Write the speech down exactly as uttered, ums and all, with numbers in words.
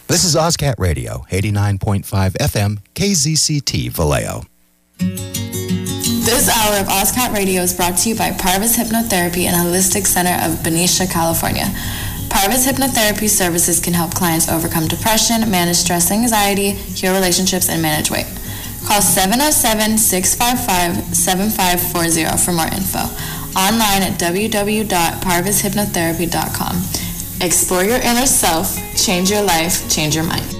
This is OzCat Radio, eighty-nine point five F M, K Z C T, Vallejo. This hour of OzCat Radio is brought to you by Parvis Hypnotherapy and Holistic Center of Benicia, California. Parvis Hypnotherapy services can help clients overcome depression, manage stress, anxiety, heal relationships, and manage weight. Call seven oh seven, six five five, seven five four zero for more info. Online at w w w dot parvis hypnotherapy dot com. Explore your inner self, change your life, change your mind.